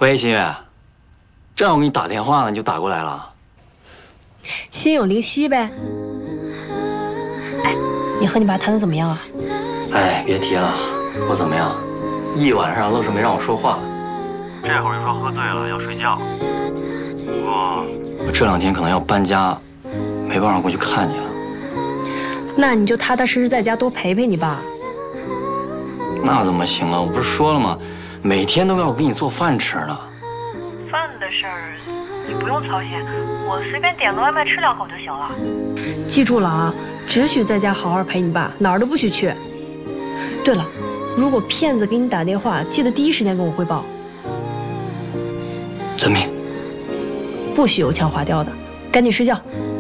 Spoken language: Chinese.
喂，新月，正要我给你打电话呢，你就打过来了。 心有灵犀呗。哎，你和你爸谈的怎么样啊？ 哎，别提了，不怎么样，一晚上愣是没让我说话。这会儿又说喝醉了要睡觉。不过我这2天可能要搬家，没办法过去看你了。 那你就踏踏实实在家多陪陪你爸。 那怎么行啊？我不是说了吗？每天都要我给你做饭吃呢。 饭的事儿你不用操心，我随便点个外卖吃2口就行了。 记住了啊，只许在家好好陪你爸，哪儿都不许去。对了，如果骗子给你打电话，记得第一时间跟我汇报。 遵命。 不许油腔滑调的，赶紧睡觉。